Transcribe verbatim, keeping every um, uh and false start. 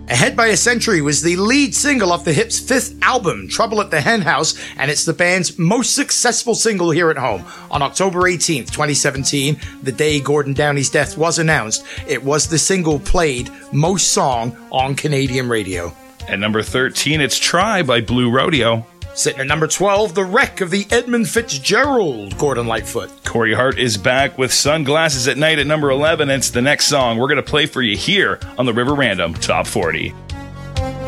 Ahead by a Century was the lead single off the Hips' fifth album, Trouble at the Hen House, and it's the band's most successful single here at home. On October eighteenth, twenty seventeen, the day Gordon Downey's death was announced, it was the single played most song on Canadian radio. At number thirteen, it's Try by Blue Rodeo. Sitting at number twelve, The Wreck of the Edmund Fitzgerald, Gordon Lightfoot. Corey Hart is back with Sunglasses at Night at number eleven. It's the next song we're going to play for you here on the River Random Top forty.